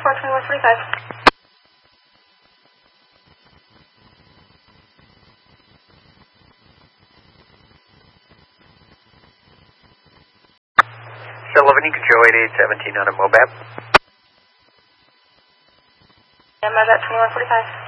2145. Sullivan, you can show 8817 on a MOBAP. Yeah, MOBAP 2145.